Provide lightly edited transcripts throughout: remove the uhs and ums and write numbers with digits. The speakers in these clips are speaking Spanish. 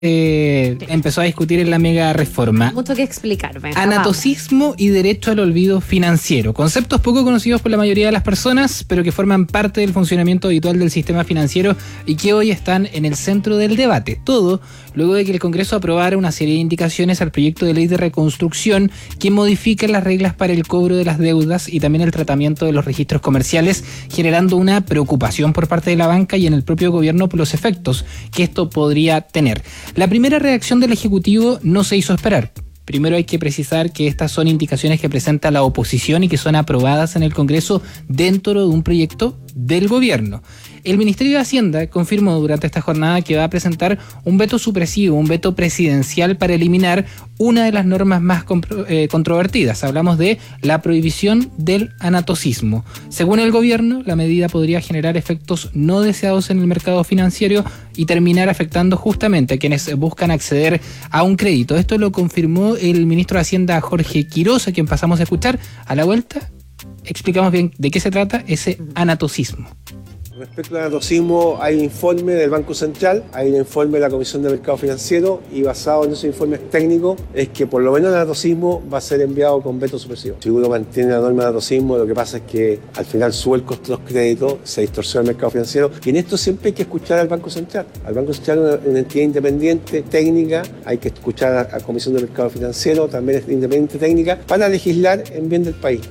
empezó a discutir en la mega reforma. Mucho que explicarme. Anatocismo y derecho al olvido financiero. Conceptos poco conocidos por la mayoría de las personas, pero que forman parte del funcionamiento habitual del sistema financiero y que hoy están en el centro del debate. Todo luego de que el Congreso aprobara una serie de indicaciones al proyecto de ley de reconstrucción que modifica las reglas para el cobro de las deudas y también el tratamiento de los registros comerciales, generando una preocupación por parte de la banca y en el propio gobierno por los efectos que esto podría tener. La primera reacción del Ejecutivo no se hizo esperar. Primero hay que precisar que estas son indicaciones que presenta la oposición y que son aprobadas en el Congreso dentro de un proyecto del gobierno. El Ministerio de Hacienda confirmó durante esta jornada que va a presentar un veto supresivo, un veto presidencial para eliminar una de las normas más controvertidas. Hablamos de la prohibición del anatocismo. Según el gobierno, la medida podría generar efectos no deseados en el mercado financiero y terminar afectando justamente a quienes buscan acceder a un crédito. Esto lo confirmó el ministro de Hacienda, Jorge Quiroz, a quien pasamos a escuchar. A la vuelta explicamos bien de qué se trata ese anatocismo. Respecto al anatocismo, hay un informe del Banco Central, hay un informe de la Comisión de Mercado Financiero y basado en esos informes técnicos es que por lo menos el anatocismo va a ser enviado con veto supresivo. Si uno mantiene la norma de anatocismo, lo que pasa es que al final sube el costo de los créditos, se distorsiona el mercado financiero y en esto siempre hay que escuchar al Banco Central. Al Banco Central es una entidad independiente, técnica, hay que escuchar a la Comisión de Mercado Financiero, también es independiente técnica, para legislar en bien del país.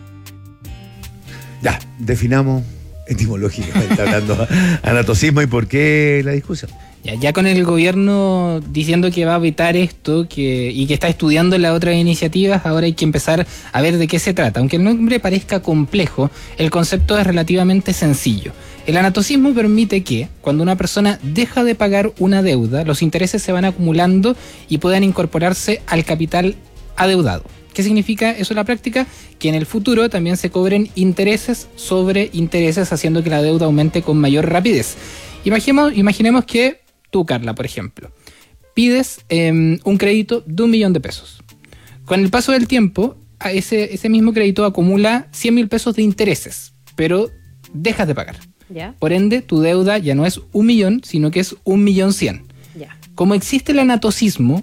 Ya, definamos etimológicamente hablando anatocismo y por qué la discusión. Ya con el gobierno diciendo que va a evitar esto y que está estudiando las otras iniciativas, ahora hay que empezar a ver de qué se trata. Aunque el nombre parezca complejo, el concepto es relativamente sencillo. El anatocismo permite que, cuando una persona deja de pagar una deuda, los intereses se van acumulando y puedan incorporarse al capital adeudado. ¿Qué significa eso en la práctica? Que en el futuro también se cobren intereses sobre intereses, haciendo que la deuda aumente con mayor rapidez. Imaginemos que tú, Carla, por ejemplo, pides un crédito de 1 millón de pesos. Con el paso del tiempo, ese mismo crédito acumula 100.000 pesos de intereses, pero dejas de pagar. ¿Ya? Por ende, tu deuda ya no es 1 millón, sino que es 1.100.000. ¿Ya? Como existe el anatocismo,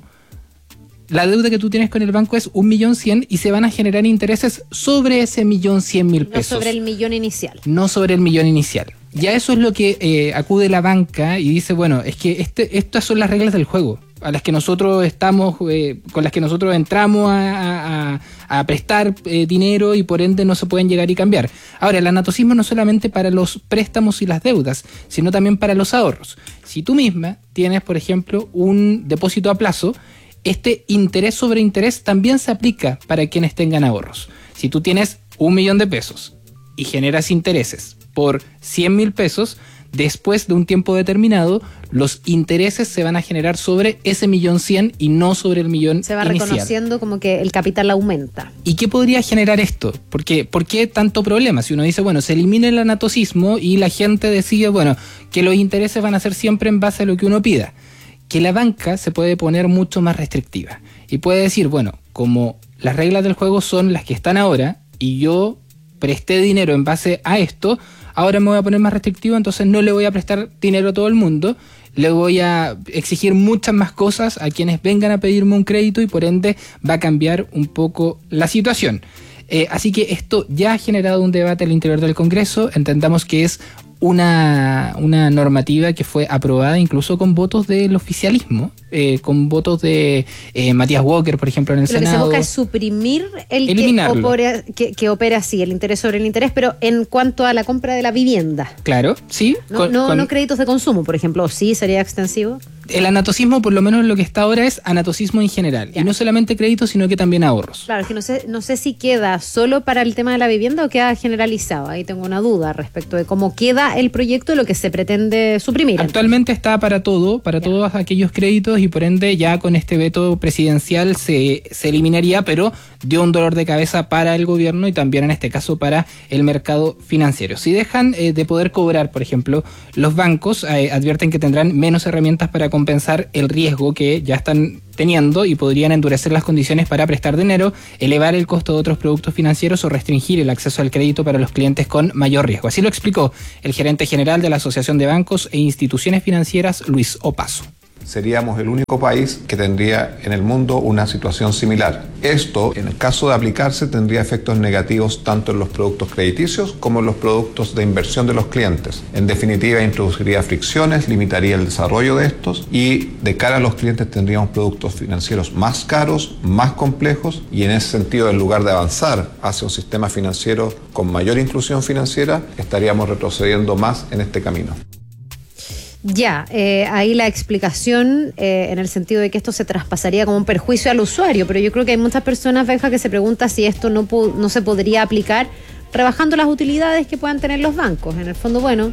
la deuda que tú tienes con el banco es 1.100.000 y se van a generar intereses sobre ese 1.100.000 pesos. No sobre el millón inicial. No sobre el millón inicial. Ya eso es lo que acude la banca y dice, bueno, es que estas son las reglas del juego a las que nosotros estamos, con las que nosotros entramos a prestar dinero y por ende no se pueden llegar y cambiar. Ahora, el anatocismo no es solamente para los préstamos y las deudas, sino también para los ahorros. Si tú misma tienes, por ejemplo, un depósito a plazo, este interés sobre interés también se aplica para quienes tengan ahorros. Si tú tienes 1 millón de pesos y generas intereses por 100.000 pesos, después de un tiempo determinado, los intereses se van a generar sobre ese 1.100.000 y no sobre el millón Se va inicial. Reconociendo como que el capital aumenta. ¿Y qué podría generar esto? ¿Por qué tanto problema? Si uno dice, bueno, se elimina el anatocismo y la gente decide, bueno, que los intereses van a ser siempre en base a lo que uno pida. Que la banca se puede poner mucho más restrictiva y puede decir, bueno, como las reglas del juego son las que están ahora y yo presté dinero en base a esto, ahora me voy a poner más restrictivo, entonces no le voy a prestar dinero a todo el mundo, le voy a exigir muchas más cosas a quienes vengan a pedirme un crédito y por ende va a cambiar un poco la situación. Así que esto ya ha generado un debate al interior del Congreso, entendamos que es una normativa que fue aprobada incluso con votos del oficialismo, con votos de Matías Walker, por ejemplo, en el Senado. Lo que se busca es suprimir que opera así, el interés sobre el interés, pero en cuanto a la compra de la vivienda. Claro, sí. No créditos de consumo, por ejemplo, sí sería extensivo. El anatocismo, por lo menos lo que está ahora, es anatocismo en general. Ya. Y no solamente créditos, sino que también ahorros. Claro, es que no sé si queda solo para el tema de la vivienda o queda generalizado. Ahí tengo una duda respecto de cómo queda el proyecto y lo que se pretende suprimir. Actualmente está para todo, para todos aquellos créditos y por ende ya con este veto presidencial se eliminaría, pero dio un dolor de cabeza para el gobierno y también en este caso para el mercado financiero. Si dejan de poder cobrar, por ejemplo, los bancos advierten que tendrán menos herramientas para compensar el riesgo que ya están teniendo y podrían endurecer las condiciones para prestar dinero, elevar el costo de otros productos financieros o restringir el acceso al crédito para los clientes con mayor riesgo. Así lo explicó el gerente general de la Asociación de Bancos e Instituciones Financieras, Luis Opaso. seríamos el único país que tendría en el mundo una situación similar. Esto, en el caso de aplicarse, tendría efectos negativos tanto en los productos crediticios como en los productos de inversión de los clientes. En definitiva, introduciría fricciones, limitaría el desarrollo de estos y de cara a los clientes tendríamos productos financieros más caros, más complejos y en ese sentido, en lugar de avanzar hacia un sistema financiero con mayor inclusión financiera, estaríamos retrocediendo más en este camino. Ya, ahí la explicación en el sentido de que esto se traspasaría como un perjuicio al usuario, pero yo creo que hay muchas personas, Benja, que se preguntan si esto no se podría aplicar rebajando las utilidades que puedan tener los bancos. En el fondo, bueno,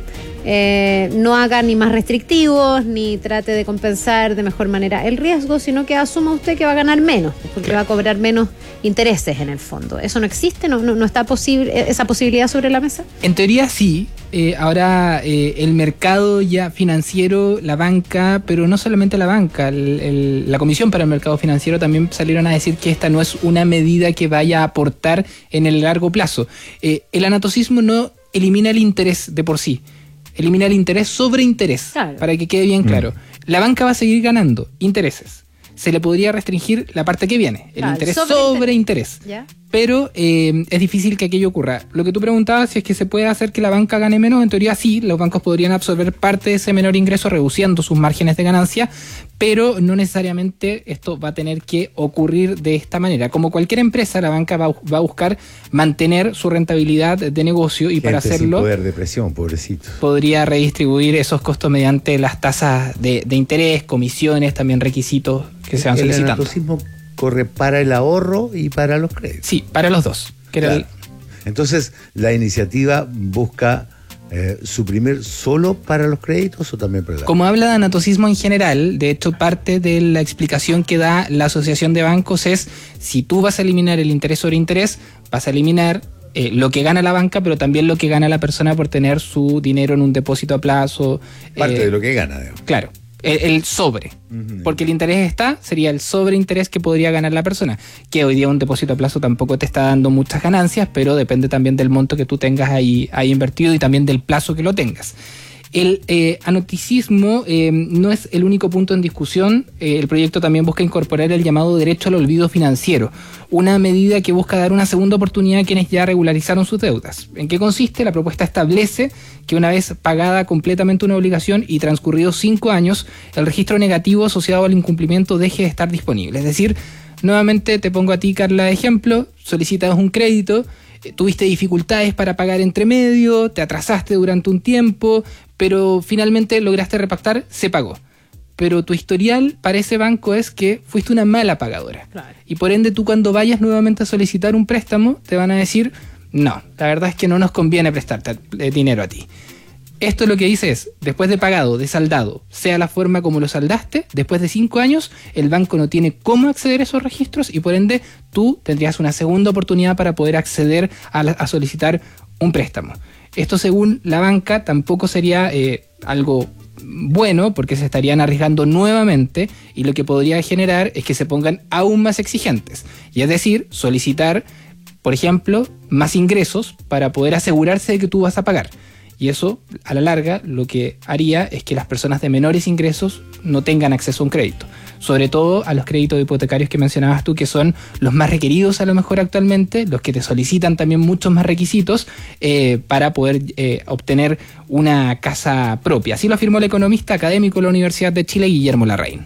no haga ni más restrictivos, ni trate de compensar de mejor manera el riesgo, sino que asuma usted que va a ganar menos, porque va a cobrar menos intereses en el fondo. ¿Eso no existe? ¿No está esa posibilidad sobre la mesa? En teoría sí. Ahora el mercado ya financiero, la banca, pero no solamente la banca, la Comisión para el Mercado Financiero también salieron a decir que esta no es una medida que vaya a aportar en el largo plazo. El anatocismo no elimina el interés de por sí, elimina el interés sobre interés, claro, para que quede bien claro. La banca va a seguir ganando intereses. Se le podría restringir la parte que viene, el interés sobre interés. ¿Ya? Pero es difícil que aquello ocurra. Lo que tú preguntabas, si es que se puede hacer que la banca gane menos, en teoría sí, los bancos podrían absorber parte de ese menor ingreso reduciendo sus márgenes de ganancia, pero no necesariamente esto va a tener que ocurrir de esta manera. Como cualquier empresa, la banca va a buscar mantener su rentabilidad de negocio y para hacerlo, sin poder de presión, pobrecito, podría redistribuir esos costos mediante las tasas de interés, comisiones, también requisitos que se van solicitando. El anatocismo corre para el ahorro y para los créditos. Sí, para los dos. Claro. Entonces, ¿la iniciativa busca suprimir solo para los créditos o también para el ahorro? Como habla de anatocismo en general, de hecho parte de la explicación que da la Asociación de Bancos es, si tú vas a eliminar el interés sobre interés, vas a eliminar lo que gana la banca, pero también lo que gana la persona por tener su dinero en un depósito a plazo. Parte de lo que gana, digamos. Claro. El sobre, porque el interés sería el sobreinterés que podría ganar la persona, que hoy día un depósito a plazo tampoco te está dando muchas ganancias, pero depende también del monto que tú tengas ahí invertido y también del plazo que lo tengas. El anoticismo no es el único punto en discusión. El proyecto también busca incorporar el llamado derecho al olvido financiero, una medida que busca dar una segunda oportunidad a quienes ya regularizaron sus deudas. ¿En qué consiste? La propuesta establece que una vez pagada completamente una obligación y transcurridos 5 años, el registro negativo asociado al incumplimiento deje de estar disponible. Es decir, nuevamente te pongo a ti, Carla, de ejemplo, solicitas un crédito, tuviste dificultades para pagar entre medio, te atrasaste durante un tiempo, pero finalmente lograste repactar, se pagó. Pero tu historial para ese banco es que fuiste una mala pagadora. Claro. Y por ende tú cuando vayas nuevamente a solicitar un préstamo, te van a decir, no, la verdad es que no nos conviene prestarte dinero a ti. Esto lo que dice es, después de pagado, de saldado, sea la forma como lo saldaste, después de 5 años, el banco no tiene cómo acceder a esos registros y por ende tú tendrías una segunda oportunidad para poder acceder a solicitar un préstamo. Esto, según la banca, tampoco sería algo bueno porque se estarían arriesgando nuevamente y lo que podría generar es que se pongan aún más exigentes. Y es decir, solicitar, por ejemplo, más ingresos para poder asegurarse de que tú vas a pagar. Y eso, a la larga, lo que haría es que las personas de menores ingresos no tengan acceso a un crédito. Sobre todo a los créditos hipotecarios que mencionabas tú, que son los más requeridos a lo mejor actualmente, los que te solicitan también muchos más requisitos para poder obtener una casa propia. Así lo afirmó el economista académico de la Universidad de Chile, Guillermo Larraín.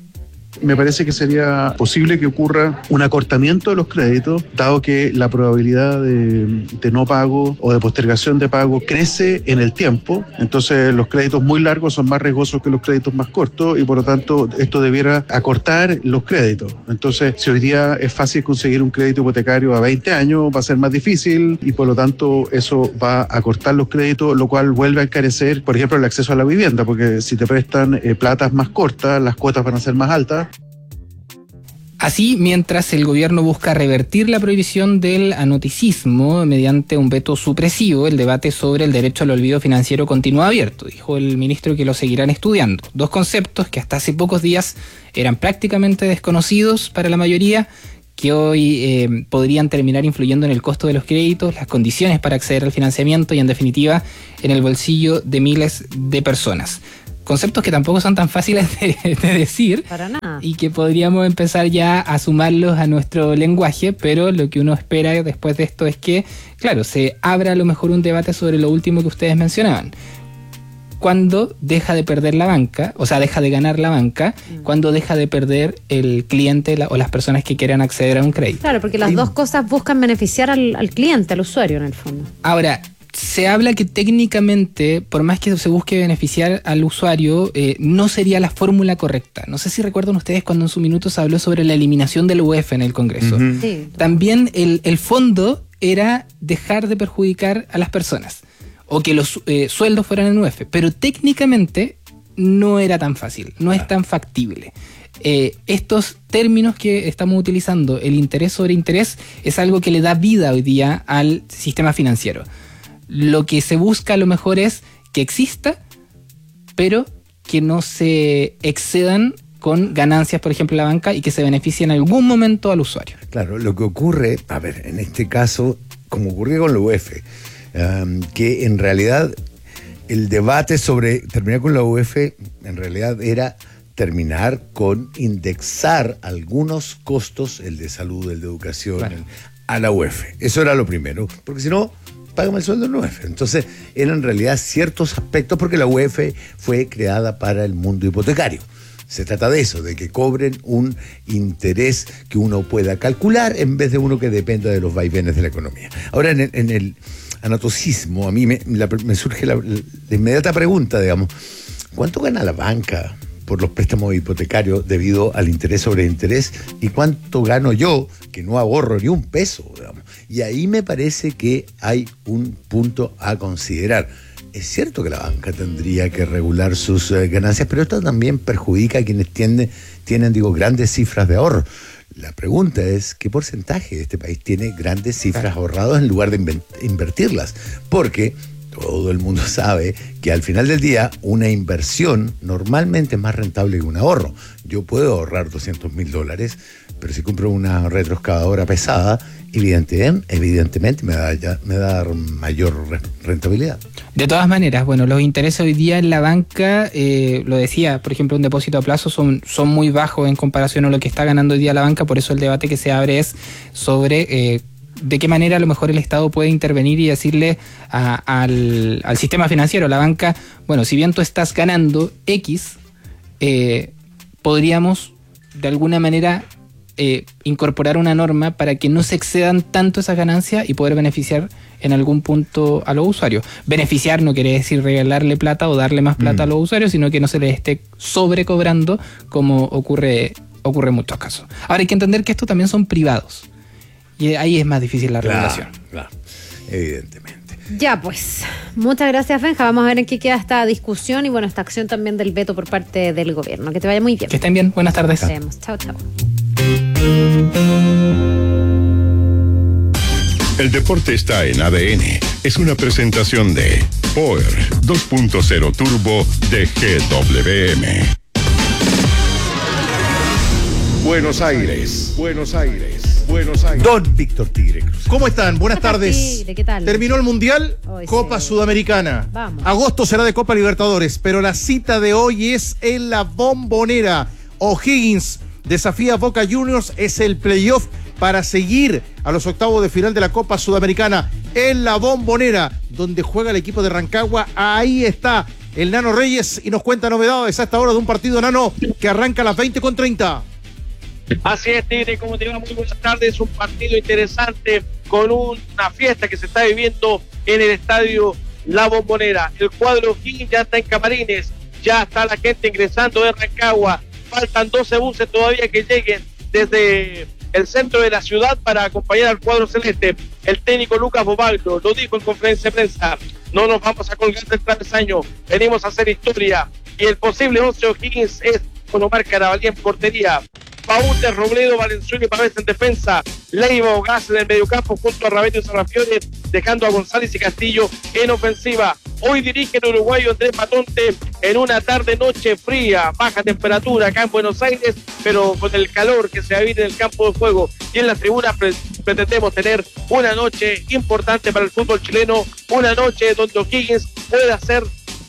Me parece que sería posible que ocurra un acortamiento de los créditos, dado que la probabilidad de no pago o de postergación de pago crece en el tiempo. Entonces los créditos muy largos son más riesgosos que los créditos más cortos y por lo tanto esto debiera acortar los créditos. Entonces, si hoy día es fácil conseguir un crédito hipotecario a 20 años, va a ser más difícil y por lo tanto eso va a acortar los créditos, lo cual vuelve a encarecer, por ejemplo, el acceso a la vivienda, porque si te prestan platas más cortas, las cuotas van a ser más altas. Así, mientras el gobierno busca revertir la prohibición del anoticismo mediante un veto supresivo, el debate sobre el derecho al olvido financiero continúa abierto. Dijo el ministro que lo seguirán estudiando. 2 conceptos que hasta hace pocos días eran prácticamente desconocidos para la mayoría, que hoy podrían terminar influyendo en el costo de los créditos, las condiciones para acceder al financiamiento y, en definitiva, en el bolsillo de miles de personas. conceptos que tampoco son tan fáciles de decir. Para nada. Y que podríamos empezar ya a sumarlos a nuestro lenguaje, pero lo que uno espera después de esto es que, claro, se abra a lo mejor un debate sobre lo último que ustedes mencionaban. Cuando deja de perder la banca, o sea, deja de ganar la banca, cuando deja de perder el cliente o las personas que quieran acceder a un crédito. Claro, porque las dos cosas buscan beneficiar al cliente, al usuario en el fondo. Ahora, se habla que técnicamente, por más que se busque beneficiar al usuario, no sería la fórmula correcta. No sé si recuerdan ustedes cuando en su minuto se habló sobre la eliminación del UF en el Congreso. Sí. También el fondo era dejar de perjudicar a las personas o que los sueldos fueran en UF, pero técnicamente no era tan fácil, no es tan factible. Estos términos que estamos utilizando, el interés sobre interés, es algo que le da vida hoy día al sistema financiero. Lo que se busca a lo mejor es que exista, pero que no se excedan con ganancias, por ejemplo, en la banca y que se beneficie en algún momento al usuario. Claro, lo que ocurre, a ver, en este caso, como ocurrió con la UF, que en realidad el debate sobre terminar con la UF en realidad era terminar con indexar algunos costos, el de salud, el de educación, claro, a la UF. Eso era lo primero, porque si no, págame el sueldo en la UF. Entonces, eran en realidad ciertos aspectos, porque la UF fue creada para el mundo hipotecario. Se trata de eso, de que cobren un interés que uno pueda calcular en vez de uno que dependa de los vaivenes de la economía. Ahora, en el anatocismo, a mí me surge la inmediata pregunta, digamos, ¿cuánto gana la banca por los préstamos hipotecarios debido al interés sobre interés? ¿Y cuánto gano yo, que no ahorro ni un peso, digamos? Y ahí me parece que hay un punto a considerar. Es cierto que la banca tendría que regular sus ganancias, pero esto también perjudica a quienes tienen grandes cifras de ahorro. La pregunta es, ¿qué porcentaje de este país tiene grandes cifras ahorradas en lugar de invertirlas? Porque todo el mundo sabe que al final del día una inversión normalmente es más rentable que un ahorro. Yo puedo ahorrar $200,000, pero si compro una retroexcavadora pesada, evidentemente me va a dar mayor rentabilidad. De todas maneras, bueno, los intereses hoy día en la banca, lo decía, por ejemplo, un depósito a plazo son muy bajos en comparación a lo que está ganando hoy día la banca, por eso el debate que se abre es sobre de qué manera a lo mejor el Estado puede intervenir y decirle al sistema financiero, a la banca, bueno, si bien tú estás ganando X, podríamos de alguna manera incorporar una norma para que no se excedan tanto esas ganancias y poder beneficiar en algún punto a los usuarios. Beneficiar no quiere decir regalarle plata o darle más plata a los usuarios, sino que no se les esté sobrecobrando como ocurre en muchos casos. Ahora hay que entender que estos también son privados y ahí es más difícil la regulación. Claro, evidentemente. Ya pues, muchas gracias, Benja. Vamos a ver en qué queda esta discusión y bueno, esta acción también del veto por parte del gobierno. Que te vaya muy bien. Que estén bien, buenas tardes. Nos vemos, chao. El deporte está en ADN. Es una presentación de Power 2.0 Turbo de GWM. Buenos Aires. Don Víctor Tigre Cruz. ¿Cómo están? Buenas tardes. Tigre, ¿qué tal? Terminó el Mundial, Hoy Copa sí. Sudamericana. Vamos. Agosto será de Copa Libertadores, pero la cita de hoy es en la Bombonera. O'Higgins desafía a Boca Juniors, es el playoff para seguir a los octavos de final de la Copa Sudamericana en la Bombonera, donde juega el equipo de Rancagua. Ahí está el Nano Reyes y nos cuenta novedades a esta hora de un partido, Nano, que arranca a las 20:30. Así es, Tigre, ¿cómo te va? Muy buenas tardes, un partido interesante con una fiesta que se está viviendo en el estadio La Bombonera. El cuadro O'Higgins ya está en camarines, ya está la gente ingresando de Rancagua, faltan 12 buses todavía que lleguen desde el centro de la ciudad para acompañar al cuadro celeste. El técnico Lucas Bobaldo lo dijo en conferencia de prensa: no nos vamos a colgar del travesaño, venimos a hacer historia, y el posible 11 O'Higgins es con Omar Carabalí en portería, Paúntes, Robledo, Valenzuela y Pavés en defensa, Leiva o Gas en el mediocampo junto a Rabeto y Sarrafiore, dejando a González y Castillo en ofensiva. Hoy dirige el uruguayo Andrés Matonte en una tarde-noche fría, baja temperatura acá en Buenos Aires, pero con el calor que se vive en el campo de juego y en las tribunas pretendemos tener una noche importante para el fútbol chileno, una noche donde O'Higgins pueda hacer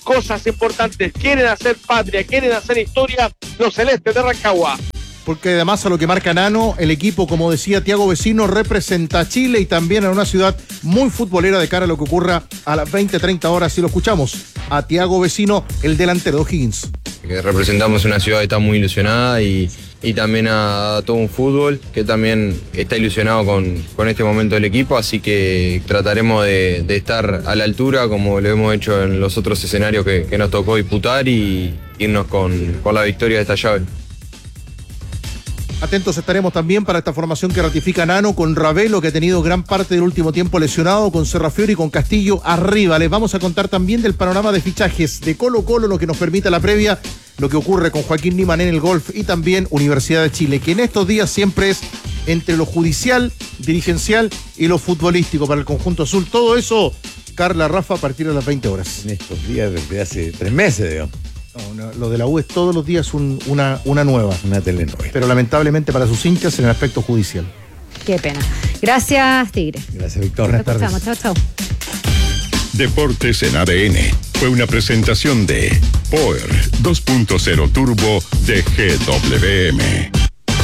cosas importantes, quieren hacer patria, quieren hacer historia los celestes de Rancagua. Porque además a lo que marca Nano, el equipo, como decía Tiago Vecino, representa a Chile y también a una ciudad muy futbolera de cara a lo que ocurra a las 20-30 horas. Si lo escuchamos a Tiago Vecino, el delantero de O'Higgins. Que representamos una ciudad que está muy ilusionada y también a todo un fútbol que también está ilusionado con este momento del equipo, así que trataremos de estar a la altura como lo hemos hecho en los otros escenarios que nos tocó disputar y irnos con la victoria de esta llave. Atentos estaremos también para esta formación que ratifica Nano con Ravelo, que ha tenido gran parte del último tiempo lesionado, con Serrafiori y con Castillo arriba. Les vamos a contar también del panorama de fichajes de Colo-Colo, lo que nos permite la previa, lo que ocurre con Joaquín Niemann en el golf y también Universidad de Chile, que en estos días siempre es entre lo judicial, dirigencial y lo futbolístico para el conjunto azul. Todo eso, Carla, Rafa, a partir de las 20 horas. En estos días desde hace 3 meses, digamos. No, lo de la U es todos los días una nueva. Una telenovela. Pero lamentablemente para sus hinchas en el aspecto judicial. Qué pena. Gracias, Tigre. Gracias, Víctor. Buenas tardes. Chao. Deportes en ADN fue una presentación de Power 2.0 Turbo de GWM.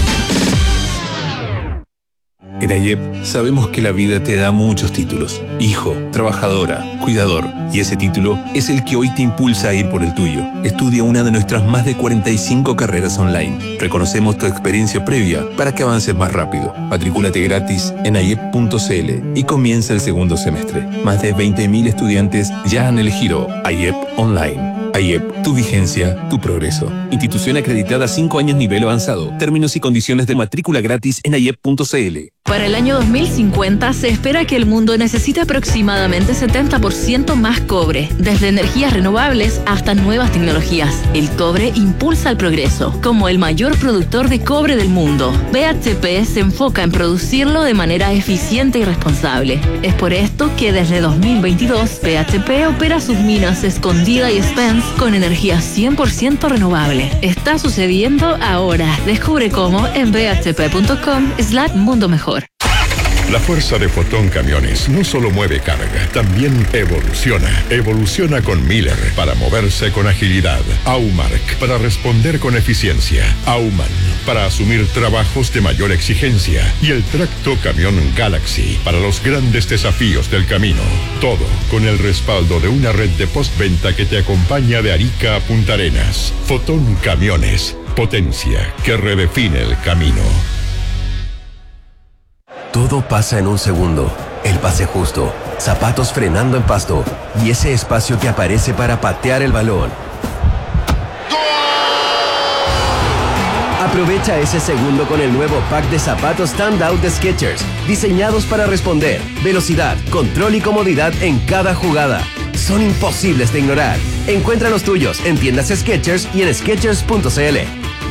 En AYEP sabemos que la vida te da muchos títulos: hijo, trabajadora, cuidador. Y ese título es el que hoy te impulsa a ir por el tuyo. Estudia una de nuestras más de 45 carreras online. Reconocemos tu experiencia previa para que avances más rápido. Matricúlate gratis en ayep.cl y comienza el segundo semestre. Más de 20.000 estudiantes ya han elegido AYEP Online. AYEP, tu vigencia, tu progreso. Institución acreditada 5 años nivel avanzado. Términos y condiciones de matrícula gratis en ayep.cl. Para el año 2050 se espera que el mundo necesite aproximadamente 70% más cobre, desde energías renovables hasta nuevas tecnologías. El cobre impulsa el progreso. Como el mayor productor de cobre del mundo, BHP se enfoca en producirlo de manera eficiente y responsable. Es por esto que desde 2022 BHP opera sus minas Escondida y Spence con energía 100% renovable. Está sucediendo ahora. Descubre cómo en bhp.com/mundo mejor. La fuerza de Fotón Camiones no solo mueve carga, también evoluciona. Evoluciona con Miller para moverse con agilidad. Aumark para responder con eficiencia. Auman para asumir trabajos de mayor exigencia. Y el tracto camión Galaxy para los grandes desafíos del camino. Todo con el respaldo de una red de postventa que te acompaña de Arica a Punta Arenas. Fotón Camiones, potencia que redefine el camino. Todo pasa en un segundo. El pase justo, zapatos frenando en pasto y ese espacio que aparece para patear el balón. Aprovecha ese segundo con el nuevo pack de zapatos Standout de Skechers, diseñados para responder, velocidad, control y comodidad en cada jugada. Son imposibles de ignorar. Encuentra los tuyos en tiendas Skechers y en Skechers.cl.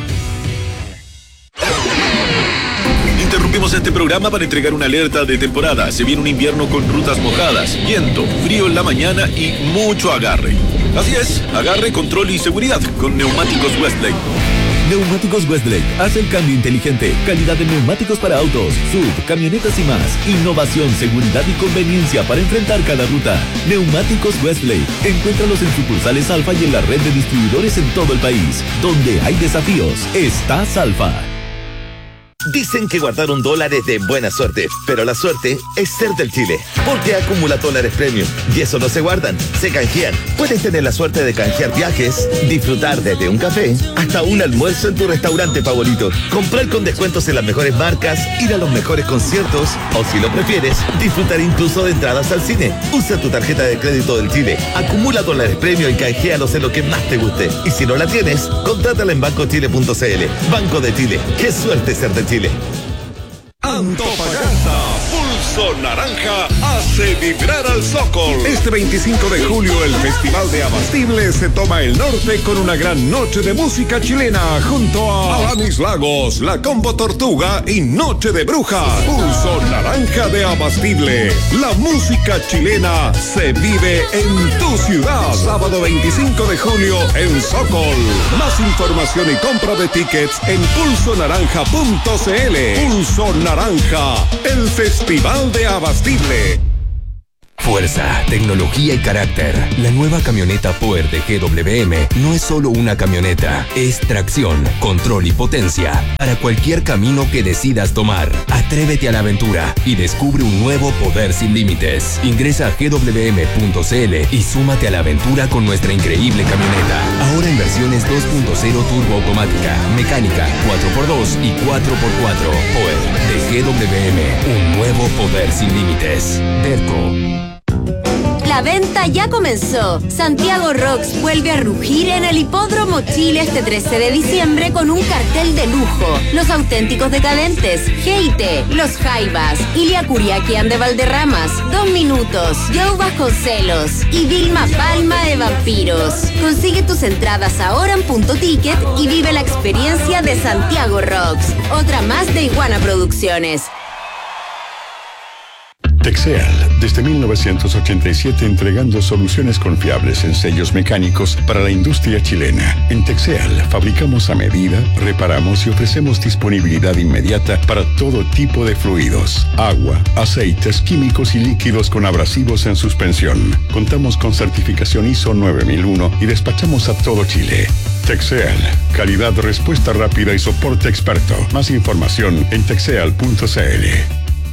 Interrumpimos este programa para entregar una alerta de temporada. Se viene un invierno con rutas mojadas, viento, frío en la mañana y mucho agarre. Así es, agarre, control y seguridad con Neumáticos Westlake. Neumáticos Westlake hace el cambio inteligente. Calidad de neumáticos para autos, sub, camionetas y más. Innovación, seguridad y conveniencia para enfrentar cada ruta. Neumáticos Westlake. Encuéntralos en sucursales Alfa y en la red de distribuidores en todo el país. Donde hay desafíos, estás Alfa. Dicen que guardar un dólar es de buena suerte, pero la suerte es ser del Chile, porque acumula dólares premium y eso no se guardan, se canjean. Puedes tener la suerte de canjear viajes, disfrutar desde un café hasta un almuerzo en tu restaurante favorito, comprar con descuentos en las mejores marcas, ir a los mejores conciertos o, si lo prefieres, disfrutar incluso de entradas al cine. Usa tu tarjeta de crédito del Chile, acumula dólares premium y canjealos en lo que más te guste. Y si no la tienes, contrátala en bancochile.cl. Banco de Chile, qué suerte ser de Chile. Antofagasta, Pulso Naranja hace vibrar al Sokol. Este 25 de julio el Festival de Abastible se toma el norte con una gran noche de música chilena junto a Alanis Lagos, La Combo Tortuga y Noche de Brujas. Pulso Naranja de Abastible. La música chilena se vive en tu ciudad. Sábado 25 de julio en Sokol. Más información y compra de tickets en pulsonaranja.cl. Pulso Naranja, el Festival de Abastible. Fuerza, tecnología y carácter. La nueva camioneta Power de GWM no es solo una camioneta, es tracción, control y potencia para cualquier camino que decidas tomar. Atrévete a la aventura y descubre un nuevo poder sin límites. Ingresa a gwm.cl y súmate a la aventura con nuestra increíble camioneta. Ahora en versiones 2.0 turbo automática, mecánica, 4x2 y 4x4. Power de GWM, un nuevo poder sin límites. Derco. La venta ya comenzó. Santiago Rocks vuelve a rugir en el Hipódromo Chile este 13 de diciembre con un cartel de lujo. Los Auténticos Decadentes, Geite, Los Jaivas, Ilia Curiaquian de Valderramas, 2 Minutos, Joe Vasconcelos y Vilma Palma de Vampiros. Consigue tus entradas ahora en Punto Ticket y vive la experiencia de Santiago Rocks. Otra más de Iguana Producciones. Texeal, desde 1987 entregando soluciones confiables en sellos mecánicos para la industria chilena. En Texeal fabricamos a medida, reparamos y ofrecemos disponibilidad inmediata para todo tipo de fluidos, agua, aceites, químicos y líquidos con abrasivos en suspensión. Contamos con certificación ISO 9001 y despachamos a todo Chile. Texeal, calidad, respuesta rápida y soporte experto. Más información en texeal.cl.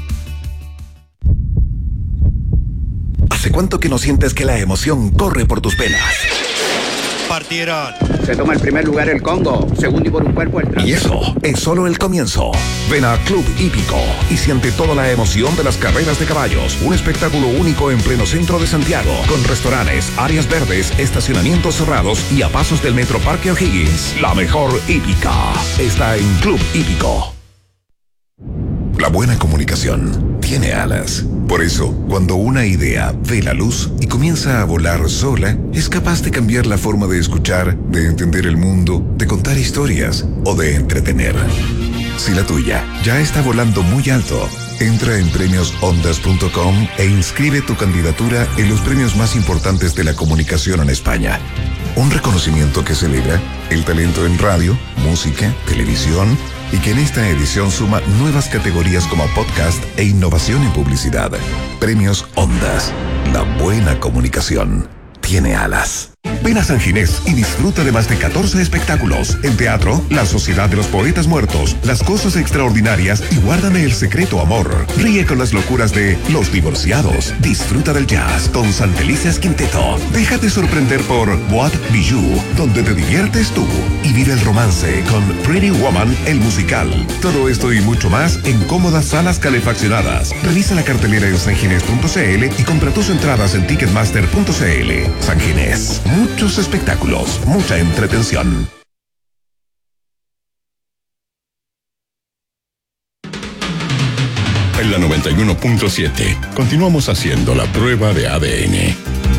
¿Hace cuánto que no sientes que la emoción corre por tus venas? Partieron. Se toma el primer lugar el Congo, segundo y por un cuerpo el tras. Y eso es solo el comienzo. Ven a Club Hípico y siente toda la emoción de las carreras de caballos. Un espectáculo único en pleno centro de Santiago, con restaurantes, áreas verdes, estacionamientos cerrados y a pasos del Metro Parque O'Higgins. La mejor hípica está en Club Hípico. La buena comunicación tiene alas. Por eso, cuando una idea ve la luz y comienza a volar sola, es capaz de cambiar la forma de escuchar, de entender el mundo, de contar historias o de entretener. Si la tuya ya está volando muy alto, entra en premiosondas.com e inscribe tu candidatura en los premios más importantes de la comunicación en España. Un reconocimiento que celebra el talento en radio, música, televisión y que en esta edición suma nuevas categorías como podcast e innovación en publicidad. Premios Ondas. La buena comunicación tiene alas. Ven a San Ginés y disfruta de más de 14 espectáculos. En teatro, La Sociedad de los Poetas Muertos, Las Cosas Extraordinarias y Guárdame el Secreto Amor. Ríe con las locuras de Los Divorciados. Disfruta del jazz con Santelices Quinteto. Déjate sorprender por What Bijou, donde te diviertes tú. Y vive el romance con Pretty Woman, el musical. Todo esto y mucho más en cómodas salas calefaccionadas. Revisa la cartelera en sanginés.cl y compra tus entradas en ticketmaster.cl. San Ginés. Muchos espectáculos, mucha entretención. En la 91.7 continuamos haciendo la prueba de ADN.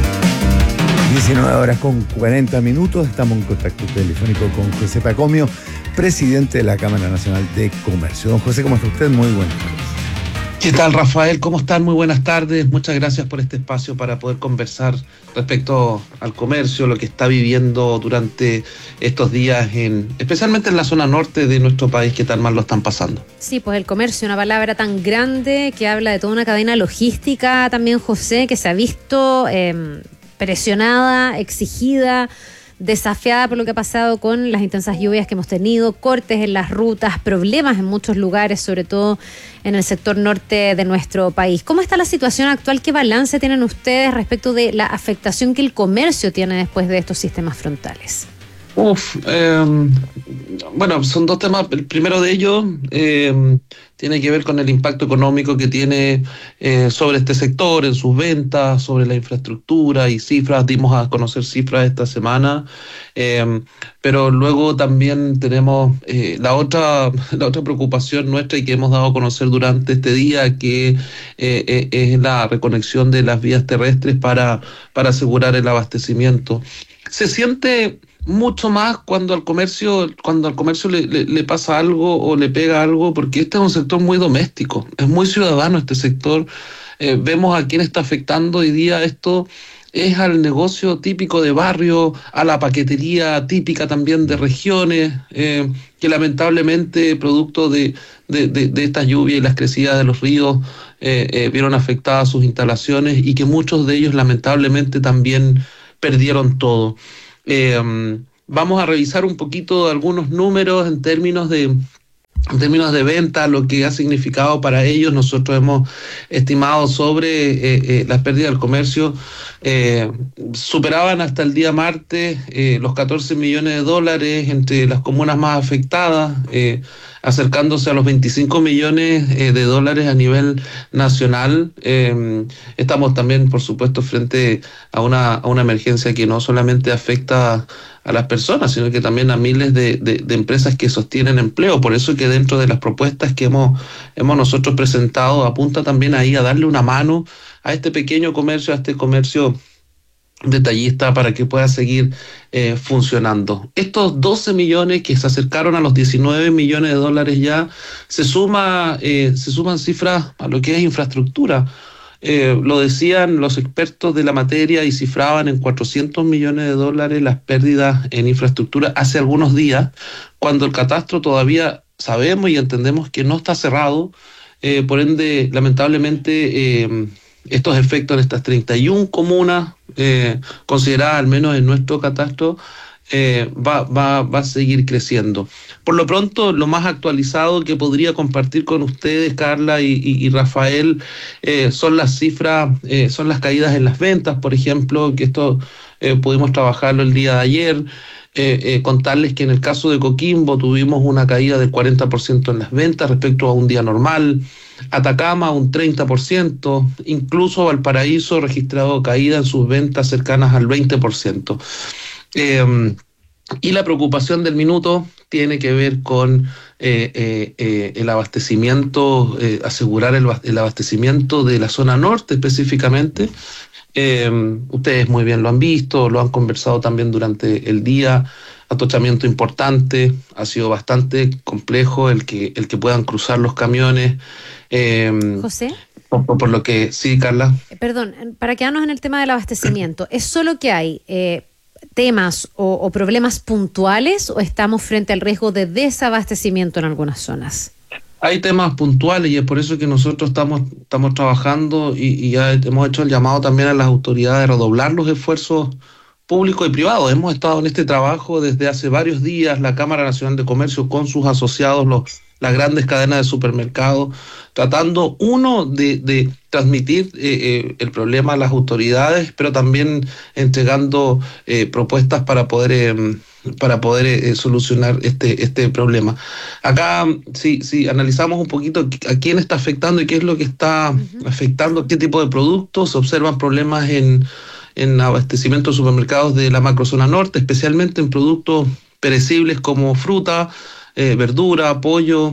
19:40. Estamos en contacto telefónico con José Pacomio, presidente de la Cámara Nacional de Comercio. Don José, ¿cómo está usted? Muy buenas tardes. ¿Qué tal, Rafael? ¿Cómo están? Muy buenas tardes. Muchas gracias por este espacio para poder conversar respecto al comercio, lo que está viviendo durante estos días, especialmente en la zona norte de nuestro país, que tan mal lo están pasando. Sí, pues el comercio, una palabra tan grande que habla de toda una cadena logística también, José, que se ha visto presionada, exigida, desafiada por lo que ha pasado con las intensas lluvias que hemos tenido, cortes en las rutas, problemas en muchos lugares, sobre todo en el sector norte de nuestro país. ¿Cómo está la situación actual? ¿Qué balance tienen ustedes respecto de la afectación que el comercio tiene después de estos sistemas frontales? Bueno, son dos temas. El primero de ellos tiene que ver con el impacto económico que tiene sobre este sector, en sus ventas, sobre la infraestructura y cifras. Dimos a conocer cifras esta semana, pero luego también tenemos la otra preocupación nuestra y que hemos dado a conocer durante este día, que es la reconexión de las vías terrestres para asegurar el abastecimiento. Se siente mucho más cuando al comercio le pasa algo o le pega algo, porque este es un sector muy doméstico, es muy ciudadano este sector. Vemos a quién está afectando hoy día esto. es al negocio típico de barrio, a la paquetería típica también de regiones, que lamentablemente producto de esta lluvia y las crecidas de los ríos vieron afectadas sus instalaciones y que muchos de ellos lamentablemente también perdieron todo. Vamos a revisar un poquito algunos números en términos de venta, lo que ha significado para ellos. Nosotros hemos estimado sobre las pérdidas del comercio, superaban hasta el día martes los 14 millones de dólares entre las comunas más afectadas, acercándose a los 25 millones de dólares a nivel nacional. Estamos también, por supuesto, frente a una emergencia que no solamente afecta a las personas, sino que también a miles de empresas que sostienen empleo. Por eso que dentro de las propuestas que hemos nosotros presentado, apunta también ahí a darle una mano a este pequeño comercio, a este comercio detallista, para que pueda seguir funcionando. Estos 12 millones que se acercaron a los 19 millones de dólares ya, se suman cifras a lo que es infraestructura. Lo decían los expertos de la materia y cifraban en 400 millones de dólares las pérdidas en infraestructura hace algunos días, cuando el catastro todavía sabemos y entendemos que no está cerrado. Por ende, lamentablemente, estos efectos en estas 31 comunas, consideradas al menos en nuestro catastro, va a seguir creciendo. Por lo pronto, lo más actualizado que podría compartir con ustedes, Carla y Rafael, son las cifras, son las caídas en las ventas, por ejemplo, que esto pudimos trabajarlo el día de ayer. Contarles que en el caso de Coquimbo tuvimos una caída del 40% en las ventas respecto a un día normal. Atacama un 30%, incluso Valparaíso registrado caída en sus ventas cercanas al 20%. Y la preocupación del minuto tiene que ver con el abastecimiento, asegurar el abastecimiento de la zona norte específicamente. Ustedes muy bien lo han visto, lo han conversado también durante el día. Atochamiento importante, ha sido bastante complejo el que puedan cruzar los camiones. José. Por lo que, sí, Carla. Perdón, para quedarnos en el tema del abastecimiento, ¿es solo que hay temas o problemas puntuales o estamos frente al riesgo de desabastecimiento en algunas zonas? Hay temas puntuales y es por eso que nosotros estamos trabajando y ya hemos hecho el llamado también a las autoridades de redoblar los esfuerzos públicos y privados. Hemos estado en este trabajo desde hace varios días, la Cámara Nacional de Comercio con sus asociados, las grandes cadenas de supermercados, tratando, de transmitir el problema a las autoridades, pero también entregando propuestas para poder solucionar este problema. Acá, si analizamos un poquito a quién está afectando y qué es lo que está afectando, qué tipo de productos, se observan problemas en abastecimiento de supermercados de la macrozona norte, especialmente en productos perecibles como fruta, verdura, pollo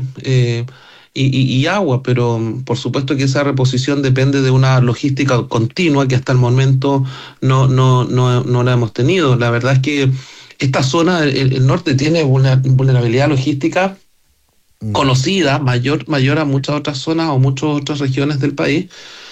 y agua, pero por supuesto que esa reposición depende de una logística continua que hasta el momento no la hemos tenido. La verdad es que esta zona, el norte, tiene vulnerabilidad logística conocida, mayor a muchas otras zonas o muchas otras regiones del país.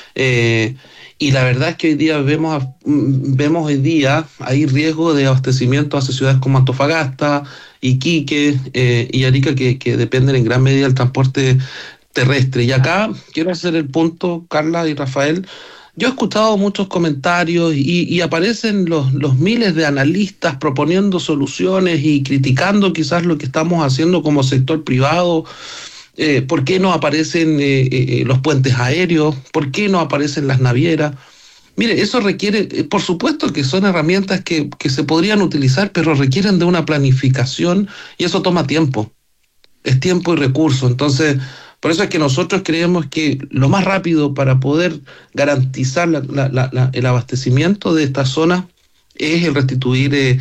Y la verdad es que hoy día vemos hoy día hay riesgo de abastecimiento hacia ciudades como Antofagasta, Iquique y Arica, que dependen en gran medida del transporte terrestre. Y acá quiero hacer el punto, Carla y Rafael. Yo he escuchado muchos comentarios y aparecen los miles de analistas proponiendo soluciones y criticando quizás lo que estamos haciendo como sector privado. ¿Por qué no aparecen los puentes aéreos? ¿Por qué no aparecen las navieras? Mire, eso requiere, por supuesto que son herramientas que se podrían utilizar, pero requieren de una planificación y eso toma tiempo. Es tiempo y recurso. Entonces, por eso es que nosotros creemos que lo más rápido para poder garantizar el abastecimiento de esta zona es el restituir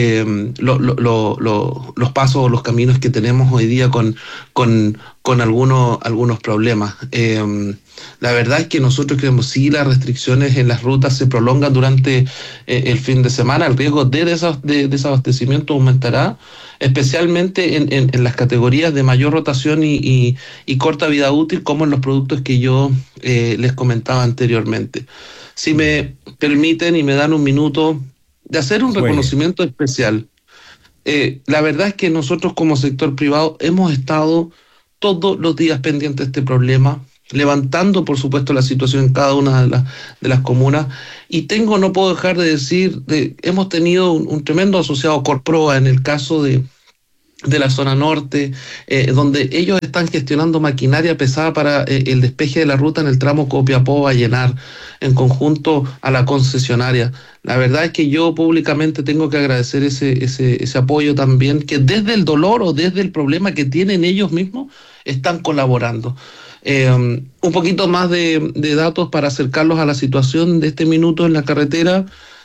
los pasos o los caminos que tenemos hoy día con algunos problemas. La verdad es que nosotros creemos si las restricciones en las rutas se prolongan durante el fin de semana, el riesgo de desabastecimiento aumentará, especialmente en las categorías de mayor rotación y corta vida útil, como en los productos que yo les comentaba anteriormente. Si me permiten y me dan un minuto de hacer un reconocimiento especial. La verdad es que nosotros como sector privado hemos estado todos los días pendientes de este problema, levantando por supuesto la situación en cada una de las comunas, y no puedo dejar de decir, hemos tenido un tremendo asociado Corproa en el caso de la zona norte, donde ellos están gestionando maquinaria pesada para el despeje de la ruta en el tramo Copiapó-Vallenar, en conjunto a la concesionaria. La verdad es que yo públicamente tengo que agradecer ese apoyo también, que desde el dolor o desde el problema que tienen ellos mismos, están colaborando. Un poquito más de datos para acercarlos a la situación de este minuto en la carretera.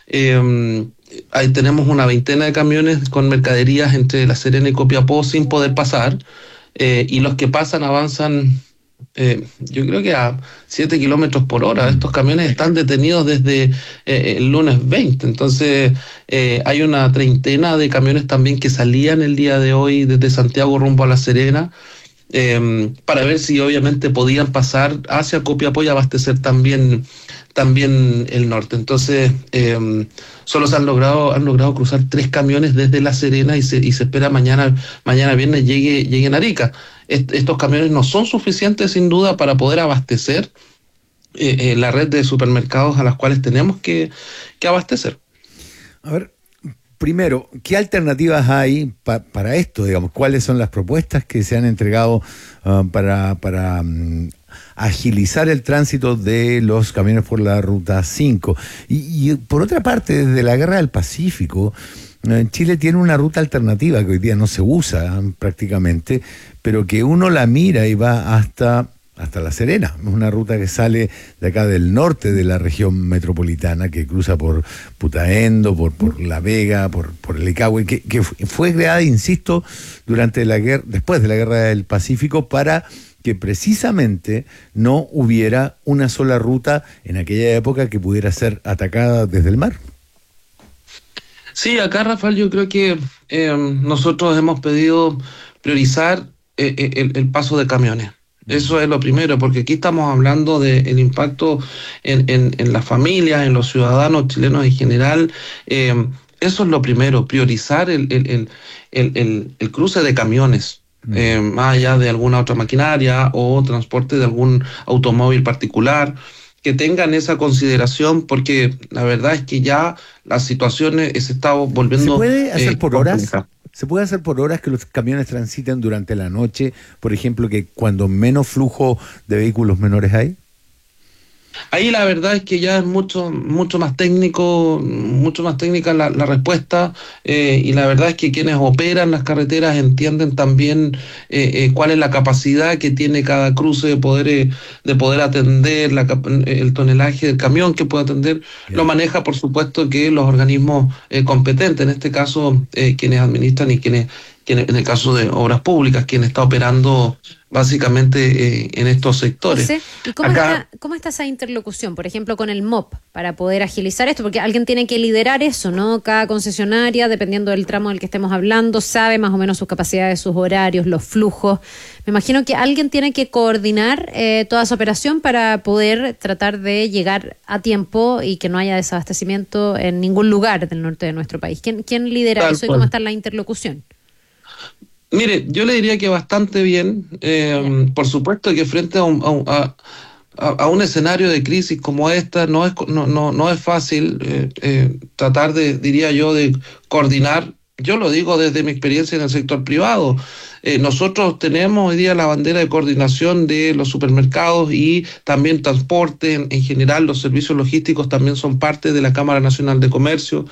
Ahí tenemos una veintena de camiones con mercaderías entre La Serena y Copiapó sin poder pasar, y los que pasan avanzan yo creo que a 7 kilómetros por hora. Estos camiones están detenidos desde el lunes 20, entonces hay una treintena de camiones también que salían el día de hoy desde Santiago rumbo a La Serena, para ver si obviamente podían pasar hacia Copiapó y abastecer también el norte. Entonces solo se han logrado cruzar 3 camiones desde La Serena y se espera mañana viernes lleguen a Arica. Estos camiones no son suficientes sin duda para poder abastecer la red de supermercados a las cuales tenemos que abastecer. A ver, primero, ¿qué alternativas hay para esto? Digamos, ¿cuáles son las propuestas que se han entregado para agilizar el tránsito de los camiones por la Ruta 5? Y por otra parte, desde la Guerra del Pacífico, Chile tiene una ruta alternativa que hoy día no se usa prácticamente, pero que uno la mira y va hasta La Serena. Es una ruta que sale de acá del norte de la región metropolitana, que cruza por Putaendo, por La Vega, por el Icahue, que fue creada, insisto, después de la Guerra del Pacífico, para que precisamente no hubiera una sola ruta en aquella época que pudiera ser atacada desde el mar. Sí, acá, Rafael, yo creo que nosotros hemos pedido priorizar el paso de camiones. Eso es lo primero, porque aquí estamos hablando del impacto en las familias, en los ciudadanos chilenos en general. Eso es lo primero, priorizar el cruce de camiones, más allá de alguna otra maquinaria o transporte de algún automóvil particular, que tengan esa consideración, porque la verdad es que ya la situación se está volviendo... ¿Se puede hacer por horas? ¿Se puede hacer por horas que los camiones transiten durante la noche? Por ejemplo, que cuando menos flujo de vehículos menores hay. Ahí la verdad es que ya es mucho más técnica la respuesta, y la verdad es que quienes operan las carreteras entienden también cuál es la capacidad que tiene cada cruce de poder atender el tonelaje del camión que puede atender. Bien. Lo maneja por supuesto que los organismos competentes, en este caso quienes administran y quienes en el caso de obras públicas, quien está operando básicamente en estos sectores. José, ¿y cómo está esa interlocución, por ejemplo, con el MOP, para poder agilizar esto? Porque alguien tiene que liderar eso, ¿no? Cada concesionaria, dependiendo del tramo del que estemos hablando, sabe más o menos sus capacidades, sus horarios, los flujos. Me imagino que alguien tiene que coordinar toda esa operación para poder tratar de llegar a tiempo y que no haya desabastecimiento en ningún lugar del norte de nuestro país. ¿Quién lidera eso y cómo está la interlocución? Mire, yo le diría que bastante bien. Por supuesto que frente a un escenario de crisis como esta no es fácil tratar diría yo, de coordinar. Yo lo digo desde mi experiencia en el sector privado. Nosotros tenemos hoy día la bandera de coordinación de los supermercados y también transporte. En general, los servicios logísticos también son parte de la Cámara Nacional de Comercio.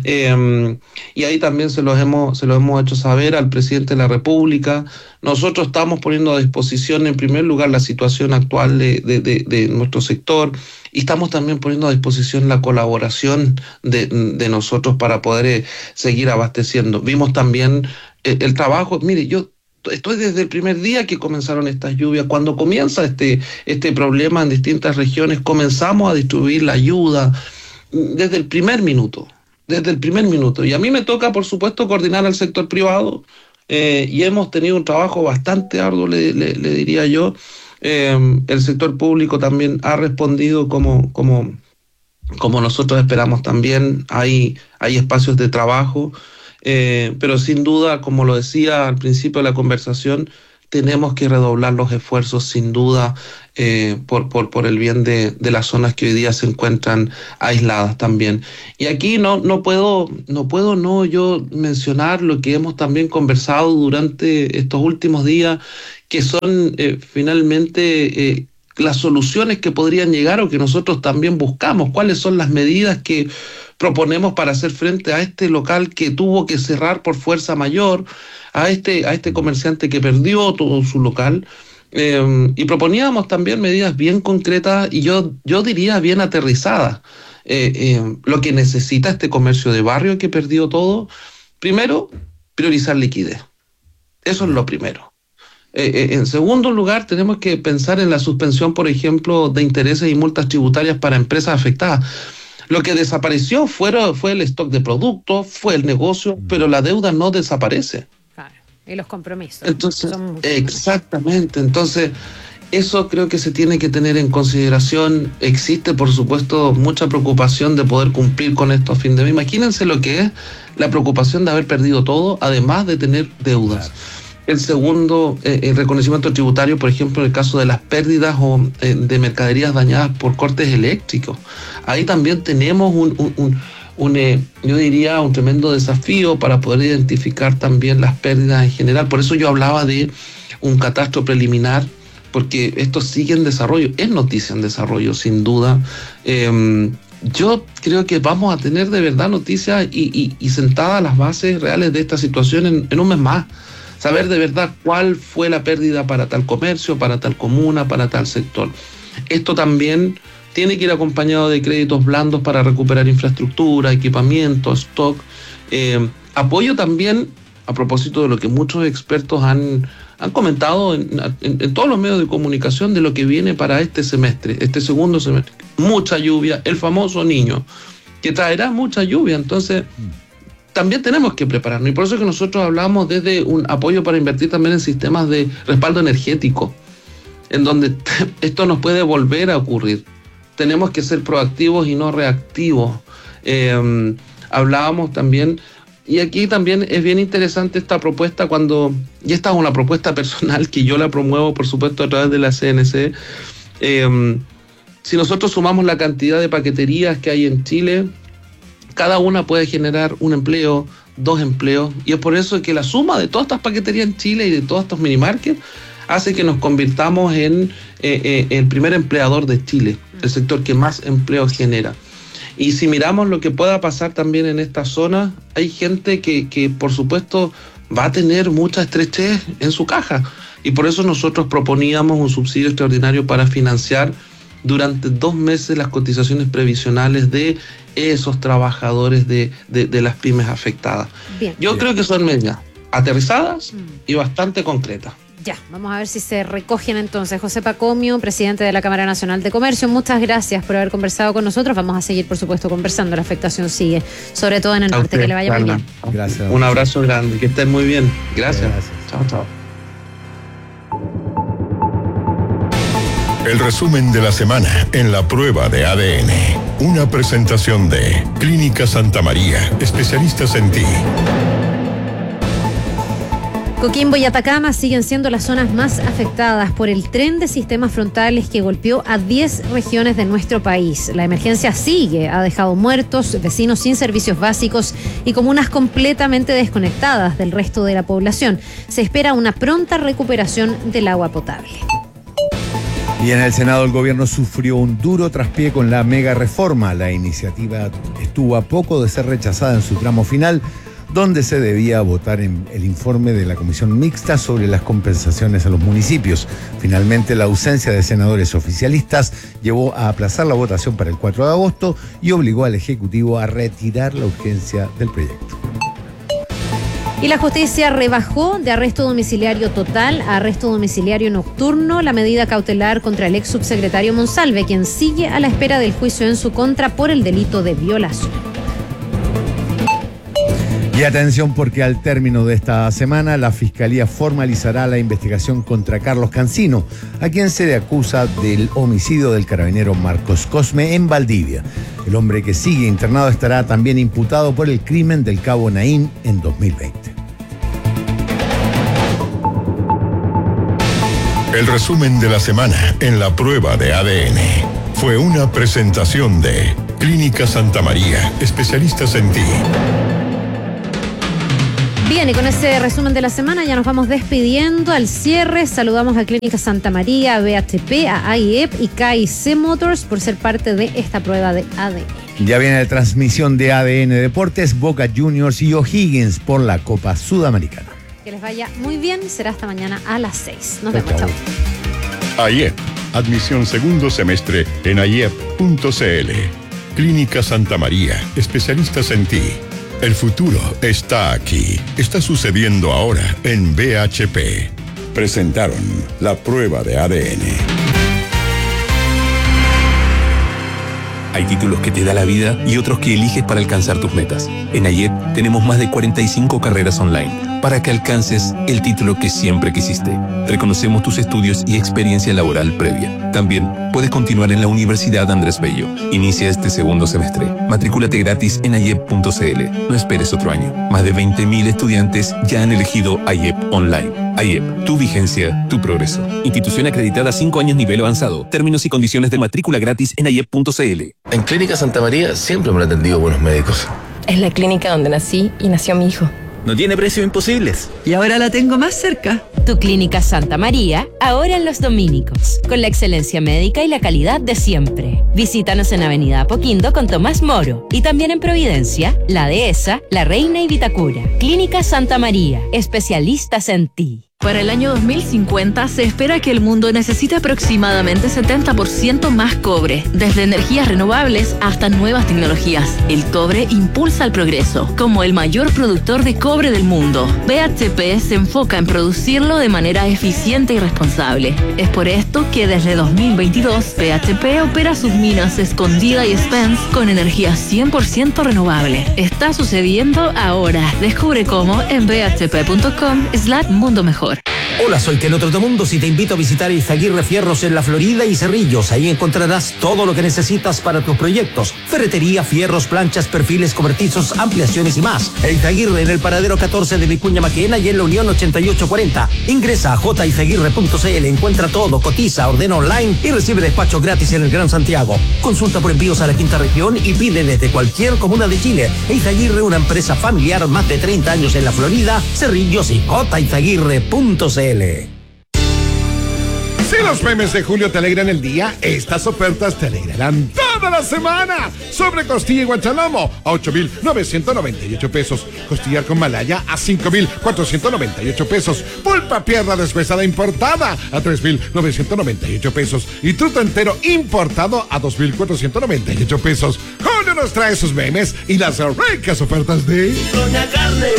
Y ahí también se los hemos hecho saber al presidente de la República. Nosotros estamos poniendo a disposición, en primer lugar, la situación actual de nuestro sector, y estamos también poniendo a disposición la colaboración de nosotros para poder seguir abasteciendo. Vimos también el trabajo. Mire, yo estoy desde el primer día que comenzaron estas lluvias. Cuando comienza este problema en distintas regiones, comenzamos a distribuir la ayuda desde el primer minuto. Y a mí me toca, por supuesto, coordinar al sector privado, y hemos tenido un trabajo bastante arduo, le diría yo. El sector público también ha respondido como como nosotros esperamos también, hay espacios de trabajo, pero sin duda, como lo decía al principio de la conversación, tenemos que redoblar los esfuerzos sin duda por el bien de las zonas que hoy día se encuentran aisladas también. Y aquí no puedo yo mencionar lo que hemos también conversado durante estos últimos días, que son finalmente las soluciones que podrían llegar o que nosotros también buscamos, cuáles son las medidas que proponemos para hacer frente a este local que tuvo que cerrar por fuerza mayor, a este comerciante que perdió todo su local, y proponíamos también medidas bien concretas y yo diría bien aterrizadas. Lo que necesita este comercio de barrio que perdió todo, primero, priorizar liquidez. Eso es lo primero. En segundo lugar, tenemos que pensar en la suspensión, por ejemplo, de intereses y multas tributarias para empresas afectadas. Lo que desapareció fue el stock de productos, fue el negocio, pero la deuda no desaparece. Y los compromisos. Entonces, exactamente. Entonces, eso creo que se tiene que tener en consideración. Existe, por supuesto, mucha preocupación de poder cumplir con esto a fin de mes. Imagínense lo que es la preocupación de haber perdido todo, además de tener deudas. El segundo, el reconocimiento tributario, por ejemplo, en el caso de las pérdidas o de mercaderías dañadas por cortes eléctricos. Ahí también tenemos yo diría, un tremendo desafío para poder identificar también las pérdidas en general. Por eso yo hablaba de un catastro preliminar, porque esto sigue en desarrollo, es noticia en desarrollo, sin duda. Yo creo que vamos a tener de verdad noticias y sentadas las bases reales de esta situación en un mes más. Saber de verdad cuál fue la pérdida para tal comercio, para tal comuna, para tal sector. Esto también tiene que ir acompañado de créditos blandos para recuperar infraestructura, equipamiento, stock. Apoyo también, a propósito de lo que muchos expertos han comentado en todos los medios de comunicación, de lo que viene para este semestre, este segundo semestre. Mucha lluvia, el famoso Niño, que traerá mucha lluvia. Entonces, también tenemos que prepararnos. Y por eso es que nosotros hablamos desde un apoyo para invertir también en sistemas de respaldo energético, en donde esto nos puede volver a ocurrir. Tenemos que ser proactivos y no reactivos. Hablábamos también, y aquí también es bien interesante esta propuesta y esta es una propuesta personal que yo la promuevo, por supuesto, a través de la CNC. Si nosotros sumamos la cantidad de paqueterías que hay en Chile, cada una puede generar un empleo, 2 empleos, y es por eso que la suma de todas estas paqueterías en Chile y de todos estos minimarkets hace que nos convirtamos en el primer empleador de Chile, el sector que más empleos genera. Y si miramos lo que pueda pasar también en esta zona, hay gente que por supuesto va a tener mucha estrechez en su caja, y por eso nosotros proponíamos un subsidio extraordinario para financiar durante 2 meses las cotizaciones previsionales de esos trabajadores de las pymes afectadas. Yo creo que son medidas aterrizadas y bastante concretas. Ya, vamos a ver si se recogen entonces. José Pacomio, presidente de la Cámara Nacional de Comercio, muchas gracias por haber conversado con nosotros. Vamos a seguir, por supuesto, conversando. La afectación sigue, sobre todo en el norte. Que le vaya muy bien. Gracias. Un abrazo grande, que estén muy bien. Gracias. Chao, chao. El resumen de la semana en la prueba de ADN. Una presentación de Clínica Santa María, especialistas en ti. Coquimbo y Atacama siguen siendo las zonas más afectadas por el tren de sistemas frontales que golpeó a 10 regiones de nuestro país. La emergencia sigue, ha dejado muertos, vecinos sin servicios básicos y comunas completamente desconectadas del resto de la población. Se espera una pronta recuperación del agua potable. Y en el Senado el gobierno sufrió un duro traspié con la mega reforma. La iniciativa estuvo a poco de ser rechazada en su tramo final, donde se debía votar en el informe de la Comisión Mixta sobre las compensaciones a los municipios. Finalmente, la ausencia de senadores oficialistas llevó a aplazar la votación para el 4 de agosto y obligó al Ejecutivo a retirar la urgencia del proyecto. Y la justicia rebajó de arresto domiciliario total a arresto domiciliario nocturno la medida cautelar contra el ex subsecretario Monsalve, quien sigue a la espera del juicio en su contra por el delito de violación. Y atención, porque al término de esta semana la Fiscalía formalizará la investigación contra Carlos Cancino, a quien se le acusa del homicidio del carabinero Marcos Cosme en Valdivia. El hombre que sigue internado estará también imputado por el crimen del cabo Naín en 2020. El resumen de la semana en la prueba de ADN fue una presentación de Clínica Santa María, especialistas en ti. Bien, y con ese resumen de la semana ya nos vamos despidiendo. Al cierre saludamos a Clínica Santa María, a BHP, a AIEP y KIC Motors por ser parte de esta prueba de ADN. Ya viene la transmisión de ADN Deportes, Boca Juniors y O'Higgins por la Copa Sudamericana. Que les vaya muy bien, será hasta mañana a las 6. Nos vemos, chao. AIEP, admisión segundo semestre en aiep.cl. Clínica Santa María, especialistas en ti. El futuro está aquí. Está sucediendo ahora en BHP. Presentaron la prueba de ADN. Hay títulos que te da la vida y otros que eliges para alcanzar tus metas. En AIEP tenemos más de 45 carreras online para que alcances el título que siempre quisiste. Reconocemos tus estudios y experiencia laboral previa. También puedes continuar en la Universidad Andrés Bello. Inicia este segundo semestre. Matrículate gratis en aiep.cl. No esperes otro año. Más de 20.000 estudiantes ya han elegido AIEP Online. AIEP, tu vigencia, tu progreso. Institución acreditada 5 años nivel avanzado. Términos y condiciones de matrícula gratis en aiep.cl. En Clínica Santa María siempre me han atendido buenos médicos. Es la clínica donde nací y nació mi hijo. No tiene precios imposibles. Y ahora la tengo más cerca. Tu Clínica Santa María, ahora en Los Dominicos, con la excelencia médica y la calidad de siempre. Visítanos en Avenida Apoquindo con Tomás Moro y también en Providencia, La Dehesa, La Reina y Vitacura. Clínica Santa María, especialistas en ti. Para el año 2050 se espera que el mundo necesite aproximadamente 70% más cobre, desde energías renovables hasta nuevas tecnologías. El cobre impulsa el progreso, como el mayor productor de cobre del mundo. BHP se enfoca en producirlo de manera eficiente y responsable. Es por esto que desde 2022 BHP opera sus minas Escondida y Spence con energía 100% renovable. Está sucediendo ahora. Descubre cómo en bhp.com/mundo mejor. Hola, soy Teno Trotamundos y te invito a visitar Izaguirre Fierros en La Florida y Cerrillos. Ahí encontrarás todo lo que necesitas para tus proyectos: ferretería, fierros, planchas, perfiles, cobertizos, ampliaciones y más. Izaguirre en el paradero 14 de Vicuña Maquena y en la Unión 8840. Ingresa a jizaguirre.cl, encuentra todo, cotiza, ordena online y recibe despacho gratis en el Gran Santiago. Consulta por envíos a la quinta región y pide desde cualquier comuna de Chile. Izaguirre, una empresa familiar, más de 30 años en La Florida, Cerrillos y jizaguirre.cl. Si los memes de Julio te alegran el día, estas ofertas te alegrarán toda la semana. Sobre costilla y guanchalomo a 8,998 pesos. Costillar con malaya a 5,498 pesos. Pulpa pierna deshuesada importada a 3,998 pesos. Y truto entero importado a 2,498 pesos. Julio nos trae sus memes y las ricas ofertas de Doña Carne.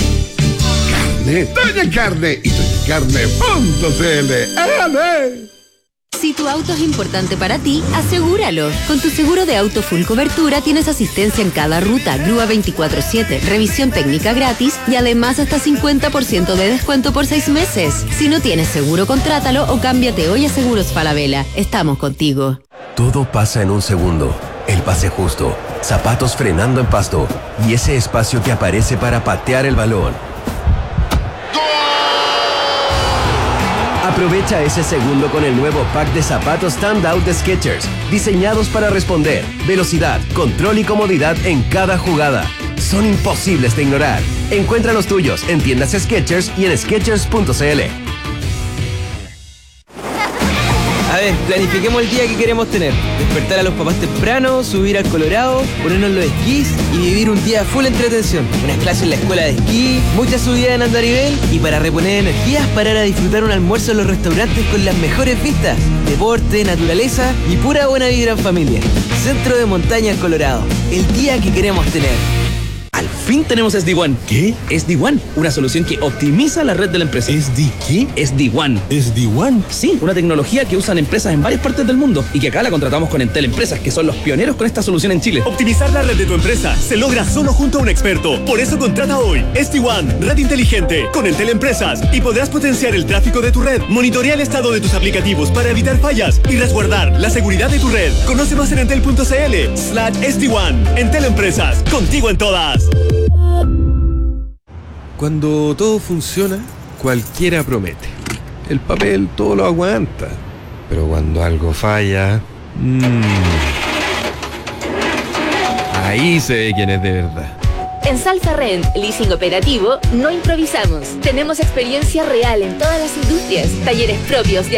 Doña Carne y doñacarne.cl. Si tu auto es importante para ti, asegúralo. Con tu seguro de auto full cobertura tienes asistencia en cada ruta, grúa 24/7, revisión técnica gratis y además hasta 50% de descuento por 6 meses. Si no tienes seguro, contrátalo o cámbiate hoy a Seguros Falabella. Estamos contigo. Todo pasa en un segundo. El pase justo, zapatos frenando en pasto y ese espacio que aparece para patear el balón. Aprovecha ese segundo con el nuevo pack de zapatos Standout de Skechers, diseñados para responder, velocidad, control y comodidad en cada jugada. Son imposibles de ignorar. Encuentra los tuyos en tiendas Skechers y en Skechers.cl. A ver, planifiquemos el día que queremos tener. Despertar a los papás temprano, subir al Colorado, ponernos los esquís y vivir un día full entretención. Unas clases en la escuela de esquí, mucha subida en andarivel y para reponer energías, parar a disfrutar un almuerzo en los restaurantes con las mejores vistas. Deporte, naturaleza y pura buena vibra en familia. Centro de Montaña Colorado. El día que queremos tener. Al fin tenemos SD-WAN. ¿Qué? SD-WAN, una solución que optimiza la red de la empresa. ¿SD qué? SD-WAN. ¿SD-WAN? Sí, una tecnología que usan empresas en varias partes del mundo y que acá la contratamos con Entel Empresas, que son los pioneros con esta solución en Chile. Optimizar la red de tu empresa se logra solo junto a un experto. Por eso contrata hoy SD-WAN, red inteligente, con Entel Empresas y podrás potenciar el tráfico de tu red, monitorear el estado de tus aplicativos para evitar fallas y resguardar la seguridad de tu red. Conoce más en entel.cl/SD-WAN. Entel Empresas, contigo en todas. Cuando todo funciona, cualquiera promete. El papel todo lo aguanta. Pero cuando algo falla... ahí se ve quién es de verdad. En Salsa Rent, leasing operativo, no improvisamos. Tenemos experiencia real en todas las industrias, talleres propios de